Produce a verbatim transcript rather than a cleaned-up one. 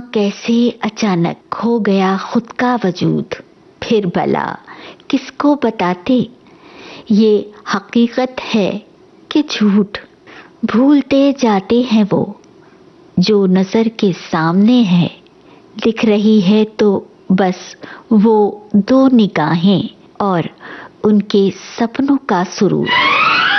कैसे अचानक खो गया खुद का वजूद, फिर भला किसको बताते ये हकीकत है कि झूठ। भूलते जाते हैं वो जो नजर के सामने है, दिख रही है तो बस वो दो निगाहें और उनके सपनों का सुरूर।